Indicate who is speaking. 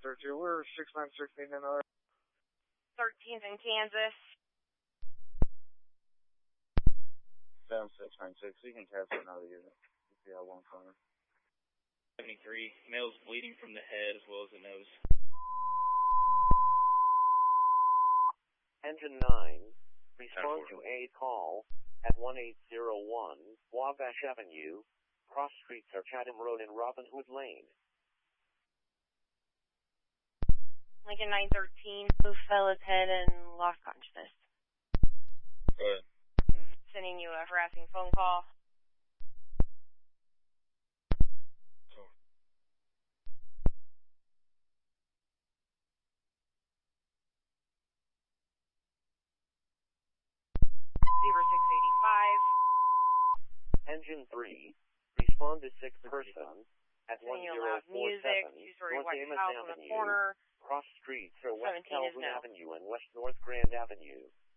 Speaker 1: 932. We're 6916 in our
Speaker 2: 13th in Kansas.
Speaker 1: 7696. You can test another unit. If you have one corner.
Speaker 3: 73. Male's bleeding from the head as well as the nose.
Speaker 4: Engine 9. Respond to a call at 1801 Wabash Avenue. Cross streets are Chatham Road and Robin Hood Lane.
Speaker 2: Lincoln 913. Move fella's head and lost consciousness.
Speaker 3: Go ahead.
Speaker 2: Sending you a harassing phone call. Zebra 685.
Speaker 4: Engine 3. Respond to 6th person at
Speaker 2: Sending you loud music.
Speaker 4: 1047
Speaker 2: Two-story
Speaker 4: North
Speaker 2: white
Speaker 4: Amos
Speaker 2: house on the
Speaker 4: Avenue.
Speaker 2: corner.
Speaker 4: Cross streets are West
Speaker 2: 17 is
Speaker 4: Calvin
Speaker 2: no.
Speaker 4: Avenue and West North Grand Avenue.